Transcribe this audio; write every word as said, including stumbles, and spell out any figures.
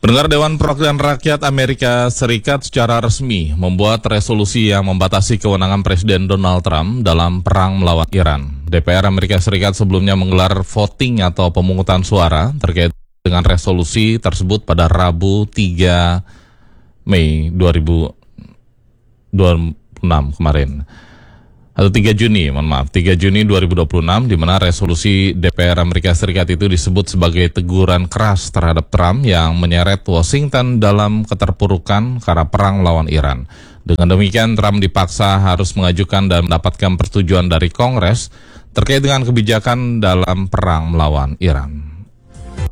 Pendengar, Dewan Perwakilan Rakyat Amerika Serikat secara resmi membuat resolusi yang membatasi kewenangan Presiden Donald Trump dalam perang melawan Iran. D P R Amerika Serikat sebelumnya menggelar voting atau pemungutan suara terkait dengan resolusi tersebut pada Rabu tiga Mei dua ribu dua puluh enam kemarin. Atau tiga Juni, mohon maaf, tiga Juni dua ribu dua puluh enam, di mana resolusi D P R Amerika Serikat itu disebut sebagai teguran keras terhadap Trump yang menyeret Washington dalam keterpurukan karena perang melawan Iran. Dengan demikian, Trump dipaksa harus mengajukan dan mendapatkan persetujuan dari Kongres terkait dengan kebijakan dalam perang melawan Iran.